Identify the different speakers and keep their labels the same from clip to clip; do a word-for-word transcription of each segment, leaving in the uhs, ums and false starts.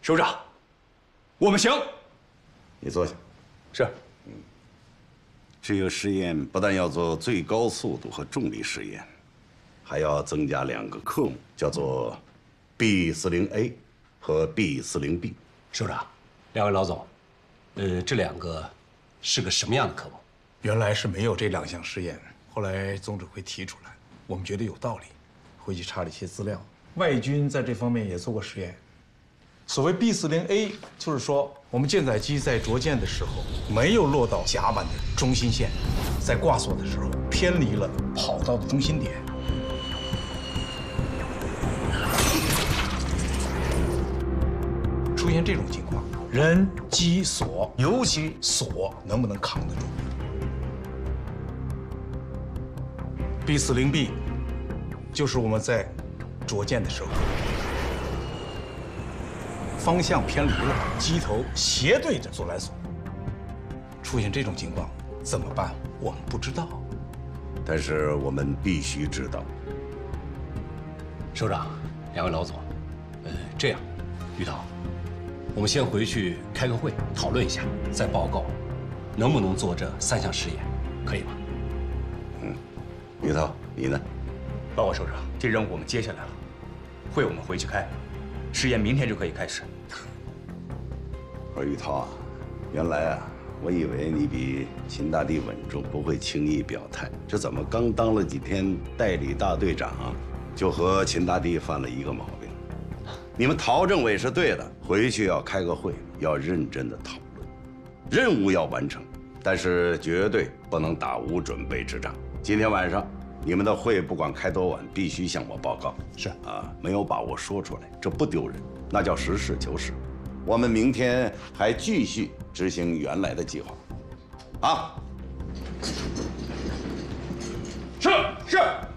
Speaker 1: 首长，我们行。
Speaker 2: 你坐下。
Speaker 1: 是。
Speaker 2: 嗯，这个试验不但要做最高速度和重力试验，还要增加两个科目，叫做 B 四零 A 和 B 四零 B。
Speaker 3: 首长，两位老总，呃，这两个是个什么样的科目？
Speaker 4: 原来是没有这两项试验，后来总指挥提出来，我们觉得有道理，回去查了一些资料，外军在这方面也做过实验。所谓 B 四零 A， 就是说我们舰载机在着舰的时候没有落到甲板的中心线，在挂索的时候偏离了跑道的中心点。出现这种情况，人、机、索，尤其索能不能扛得住 ？B 四零 B 就是我们在着舰的时候，方向偏离了，机头斜对着左来索。出现这种情况怎么办？我们不知道，
Speaker 2: 但是我们必须知道。
Speaker 3: 首长，两位老总，呃，这样，于涛，我们先回去开个会讨论一下，再报告，能不能做这三项试验，可以吗？
Speaker 2: 嗯，于涛，你呢？
Speaker 1: 报告首长，这任务我们接下来了，会我们回去开，试验明天就可以开始。
Speaker 2: 我说于涛啊，原来啊，我以为你比秦大帝稳重，不会轻易表态，这怎么刚当了几天代理大队长，就和秦大帝犯了一个毛病？你们陶政委是对的，回去要开个会，要认真的讨论，任务要完成，但是绝对不能打无准备之仗。今天晚上你们的会不管开多晚，必须向我报告。
Speaker 3: 是
Speaker 2: 啊，没有把握说出来，这不丢人，那叫实事求是。我们明天还继续执行原来的计划，啊。
Speaker 1: 是是。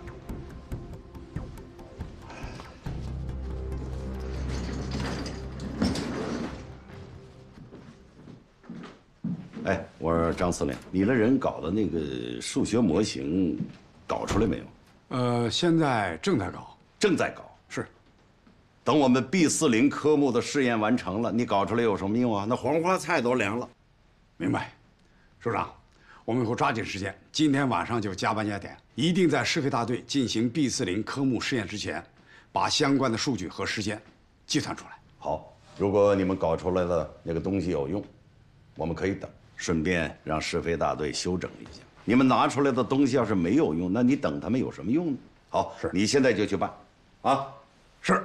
Speaker 2: 哎，我说张司令，你的人搞的那个数学模型，搞出来没有？
Speaker 5: 呃，现在正在搞，
Speaker 2: 正在搞。
Speaker 5: 是。
Speaker 2: 等我们 B 四零科目的试验完成了，你搞出来有什么用啊？那黄花菜都凉了。
Speaker 5: 明白，首长，我们以后抓紧时间，今天晚上就加班加点，一定在试飞大队进行 B 四零科目试验之前，把相关的数据和时间计算出来。
Speaker 2: 好，如果你们搞出来的那个东西有用，我们可以等。顺便让试飞大队休整一下。你们拿出来的东西要是没有用，那你等他们有什么用呢？好，
Speaker 5: 是
Speaker 2: 你现在就去办，啊，
Speaker 5: 是。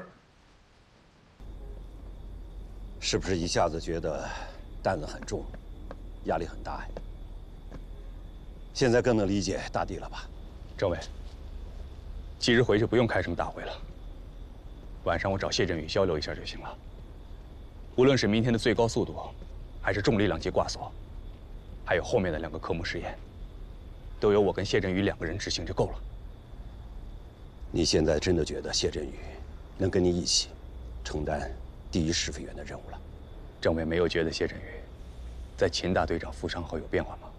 Speaker 3: 是不是一下子觉得担子很重，压力很大呀？现在更能理解大帝了吧？
Speaker 1: 政委，即日回去不用开什么大会了，晚上我找谢振宇交流一下就行了。无论是明天的最高速度，还是重力两级挂索。还有后面的两个科目试验，都由我跟谢振宇两个人执行就够了。
Speaker 3: 你现在真的觉得谢振宇能跟你一起承担第一试飞员的任务了？
Speaker 1: 政委没有觉得谢振宇在秦大队长负伤后有变化吗？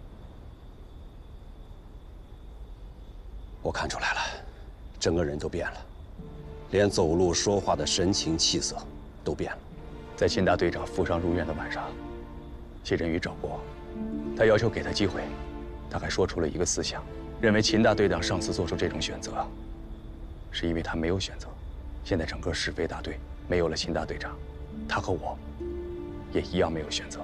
Speaker 3: 我看出来了，整个人都变了，连走路说话的神情气色都变了。
Speaker 1: 在秦大队长负伤入院的晚上，谢振宇找过我。他要求给他机会，他还说出了一个思想，认为秦大队长上次做出这种选择，是因为他没有选择。现在整个试飞大队没有了秦大队长，他和我也一样没有选择。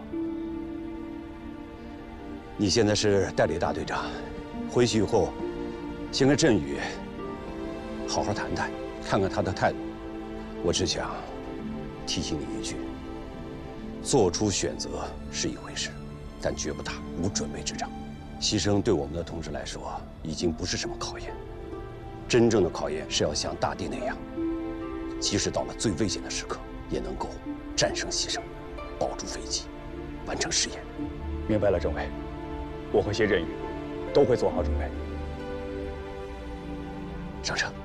Speaker 3: 你现在是代理大队长，回去以后，先跟振宇好好谈谈，看看他的态度。我只想提醒你一句：做出选择是一回事。但绝不打无准备之仗，牺牲对我们的同志来说已经不是什么考验。真正的考验是要像大帝那样，即使到了最危险的时刻，也能够战胜牺牲，保住飞机，完成试验。
Speaker 1: 明白了，政委，我和谢振宇都会做好准备。
Speaker 3: 上车。